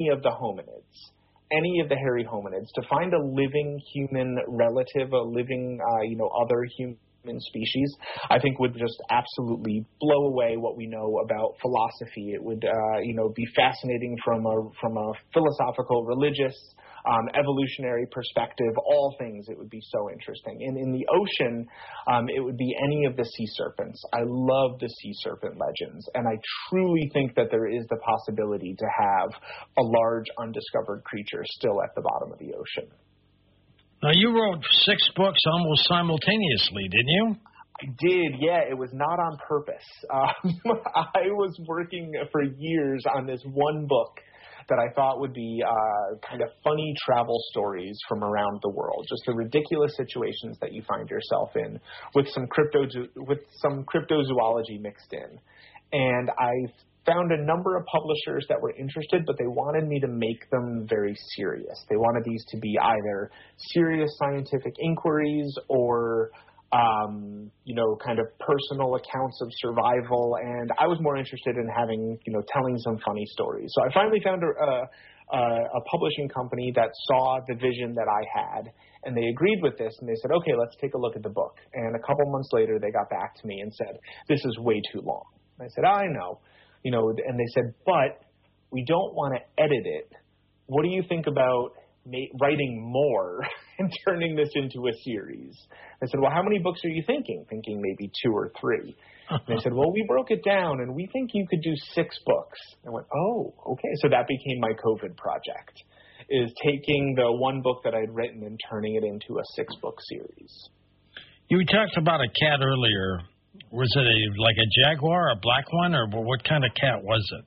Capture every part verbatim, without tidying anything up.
any of the hominids, any of the hairy hominids, to find a living human relative, a living, uh, you know, other human species, I think would just absolutely blow away what we know about philosophy. It would, uh, you know, be fascinating from a from a philosophical, religious, um, evolutionary perspective. All things, it would be so interesting. And in the ocean, um, it would be any of the sea serpents. I love the sea serpent legends, and I truly think that there is the possibility to have a large undiscovered creature still at the bottom of the ocean. Now, you wrote six books almost simultaneously, didn't you? I did, yeah. It was not on purpose. Um, I was working for years on this one book that I thought would be uh, kind of funny travel stories from around the world, just the ridiculous situations that you find yourself in with some crypto with some cryptozoology mixed in. And I found a number of publishers that were interested, but they wanted me to make them very serious. They wanted these to be either serious scientific inquiries or, um, you know, kind of personal accounts of survival. And I was more interested in having, you know, telling some funny stories. So I finally found a, a, a publishing company that saw the vision that I had, and they agreed with this. And they said, okay, let's take a look at the book. And a couple months later, they got back to me and said, this is way too long. And I said, I know. You know, and they said, but we don't want to edit it. What do you think about ma- writing more and turning this into a series? I said, well, how many books are you thinking? Thinking maybe two or three. And they said, well, we broke it down, and we think you could do six books. I went, oh, okay. So that became my COVID project, is taking the one book that I'd written and turning it into a six-book series. You talked about a cat earlier. Was it a, like a jaguar, a black one, or what kind of cat was it?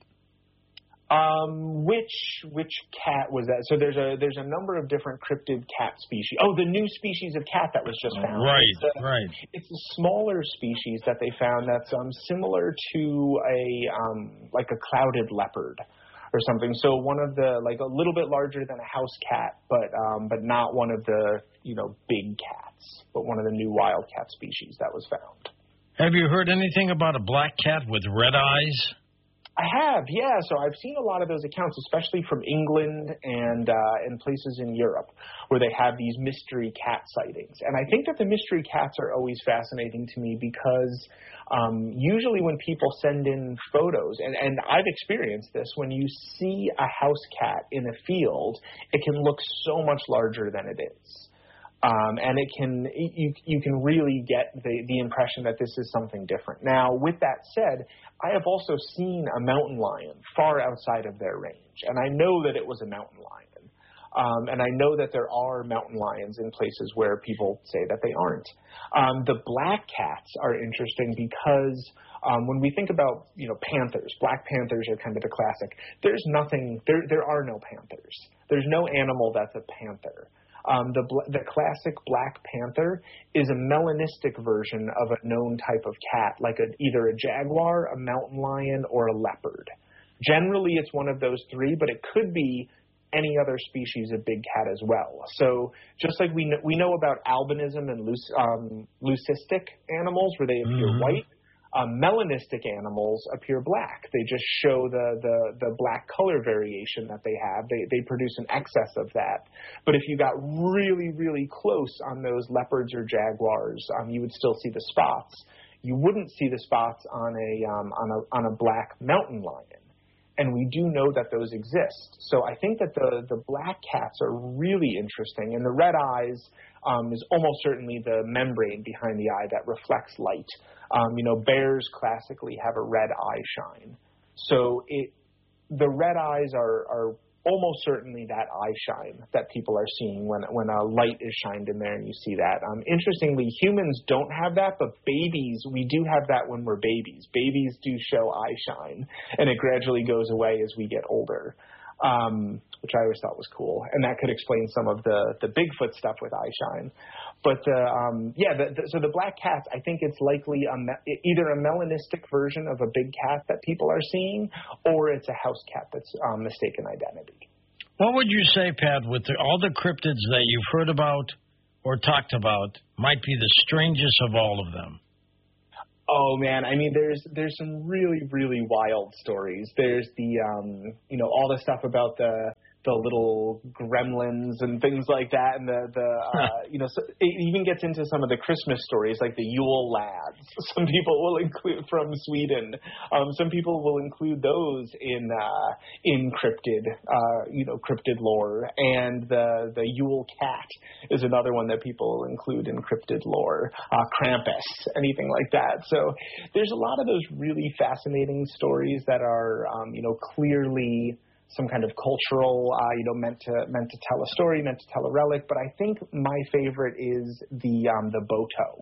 Um, which which cat was that? So there's a there's a number of different cryptid cat species. Oh, the new species of cat that was just found. Right, it's a, right. It's a smaller species that they found that's um similar to a um like a clouded leopard or something. So one of the, like a little bit larger than a house cat, but um but not one of the, you know, big cats, but one of the new wildcat species that was found. Have you heard anything about a black cat with red eyes? I have, yeah. So I've seen a lot of those accounts, especially from England and uh, and places in Europe, where they have these mystery cat sightings. And I think that the mystery cats are always fascinating to me because um, usually when people send in photos, and, and I've experienced this, when you see a house cat in a field, it can look so much larger than it is. Um, and it can you you can really get the, the impression that this is something different. Now, with that said, I have also seen a mountain lion far outside of their range, and I know that it was a mountain lion. Um, and I know that there are mountain lions in places where people say that they aren't. Um, the black cats are interesting because um, when we think about, you know, panthers, black panthers are kind of the classic. There's nothing, there there are no panthers. There's no animal that's a panther. Um, the the classic black panther is a melanistic version of a known type of cat, like a, either a jaguar, a mountain lion, or a leopard. Generally, it's one of those three, but it could be any other species of big cat as well. So just like we know, we know about albinism and leuc, um, leucistic animals, where they appear mm-hmm. white, Um, melanistic animals appear black. They just show the, the, the black color variation that they have. They, they produce an excess of that. But if you got really, really close on those leopards or jaguars, um, you would still see the spots. You wouldn't see the spots on a, um, on a, on a black mountain lion. And we do know that those exist. So I think that the, the black cats are really interesting. And the red eyes um, is almost certainly the membrane behind the eye that reflects light. Um, you know, bears classically have a red eye shine. So it, the red eyes are, are almost certainly that eye shine that people are seeing when when a light is shined in there and you see that. Um, interestingly, humans don't have that, but babies, we do have that when we're babies. Babies do show eye shine, and it gradually goes away as we get older, um, which I always thought was cool. And that could explain some of the, the Bigfoot stuff with eye shine. But, uh, um, yeah, the, the, so the black cats, I think it's likely a me- either a melanistic version of a big cat that people are seeing, or it's a house cat that's um, mistaken identity. What would you say, Pat, with the, all the cryptids that you've heard about or talked about, might be the strangest of all of them? Oh man, I mean, there's there's some really really wild stories. There's the um, you know, all the stuff about the the little gremlins and things like that, and the the uh, you know, so it even gets into some of the Christmas stories like the Yule lads. Some people will include from Sweden. Um, some people will include those in uh, in cryptid uh, you know cryptid lore, and the the Yule cat is another one that people include in cryptid lore. Uh, Krampus, anything like that. So there's a lot of those really fascinating stories that are um, you know clearly some kind of cultural, uh, you know, meant to meant to tell a story, meant to tell a relic. But I think my favorite is the um, the boto.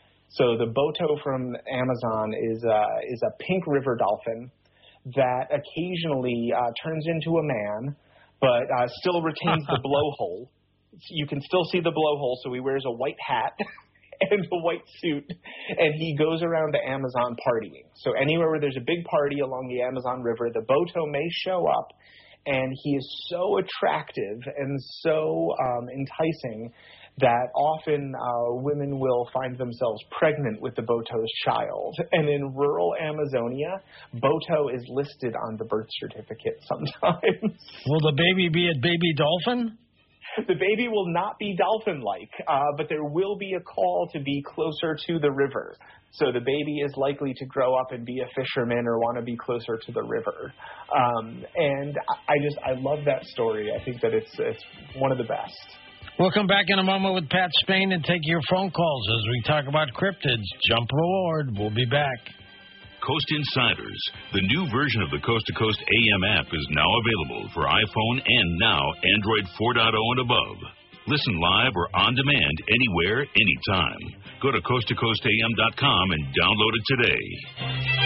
So the boto from Amazon is uh, is a pink river dolphin that occasionally uh, turns into a man, but uh, still retains the blowhole. You can still see the blowhole, so he wears a white hat and a white suit, and he goes around the Amazon partying. So anywhere where there's a big party along the Amazon River, the boto may show up, and he is so attractive and so um, enticing that often uh, women will find themselves pregnant with the boto's child. And in rural Amazonia, boto is listed on the birth certificate sometimes. Will the baby be a baby dolphin? The baby will not be dolphin-like, uh, but there will be a call to be closer to the river. So the baby is likely to grow up and be a fisherman or want to be closer to the river. Um, and I just, I love that story. I think that it's it's one of the best. We'll come back in a moment with Pat Spain and take your phone calls as we talk about cryptids. Jump reward. We'll be back. Coast Insiders, the new version of the Coast to Coast A M app, is now available for iPhone and now Android four point oh and above. Listen live or on demand anywhere, anytime. Go to coast to coast a m dot com and download it today.